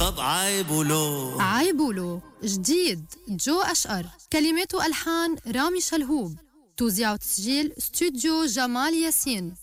طب عايبولو عايبولو جديد جو أشقر، كلمات وألحان رامي شلهوب، توزيع وتسجيل استوديو جمال ياسين.